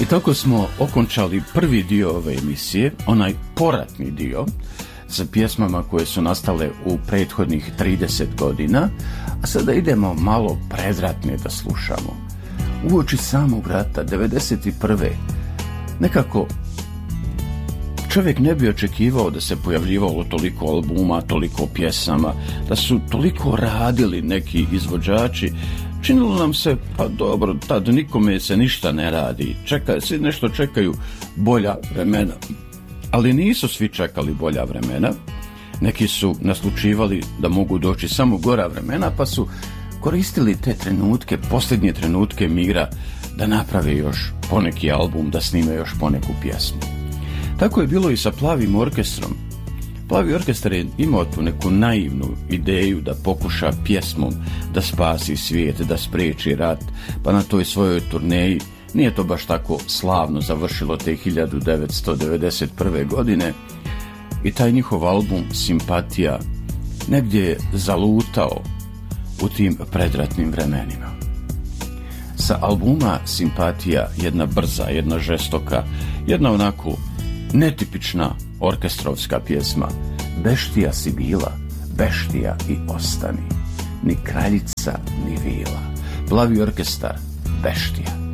tako smo okončali prvi dio ove emisije, onaj poratni dio, sa pjesmama koje su nastale u prethodnih 30 godina, a sada idemo malo predratne da slušamo. Uoči samog rata, 91. nekako čovjek ne bi očekivao da se pojavljivalo toliko albuma, toliko pjesama, da su toliko radili neki izvođači. Činilo nam se, pa dobro, tad nikome se ništa ne radi, svi nešto čekaju bolja vremena. Ali nisu svi čekali bolja vremena, neki su naslučivali da mogu doći samo gora vremena, pa su koristili te trenutke, posljednje trenutke mira, da naprave još poneki album, da snime još poneku pjesmu. Tako je bilo i sa Plavim orkestrom. Plavi orkestar je imao tu neku naivnu ideju da pokuša pjesmom da spasi svijet, da spriječi rat, pa na toj svojoj turneji nije to baš tako slavno završilo te 1991. godine i taj njihov album Simpatija negdje je zalutao u tim predratnim vremenima. Sa albuma Simpatija jedna brza, jedna žestoka, jedna onako netipična orkestrovska pjesma. Beštija si bila, beštija i ostani, ni kraljica ni vila. Plavi orkestar, Beštija.